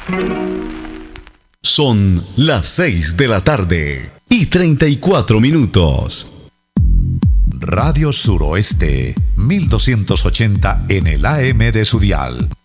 Son las 6 de la tarde y 34 minutos. Radio Suroeste, 1280 en el AM de su dial.